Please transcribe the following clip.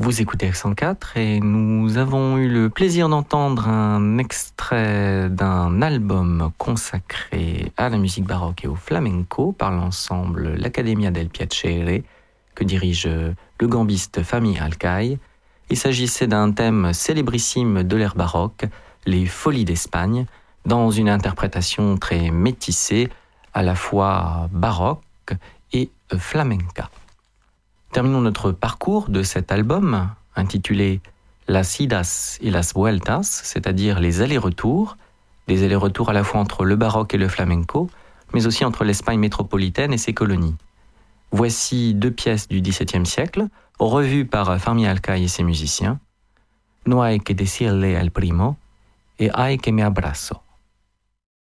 Vous écoutez Accent 4 et nous avons eu le plaisir d'entendre un extrait d'un album consacré à la musique baroque et au flamenco par l'ensemble l'Accademia del Piacere que dirige le gambiste Fahmi Alkay. Il s'agissait d'un thème célébrissime de l'ère baroque, les Folies d'Espagne, dans une interprétation très métissée, à la fois baroque et flamenca. Terminons notre parcours de cet album, intitulé Las idas y las vueltas, c'est-à-dire les allers-retours, des allers-retours à la fois entre le baroque et le flamenco, mais aussi entre l'Espagne métropolitaine et ses colonies. Voici deux pièces du XVIIe siècle, revues par Fahmi Alkay et ses musiciens, No hay que decirle al primo et Ay que me abrazo.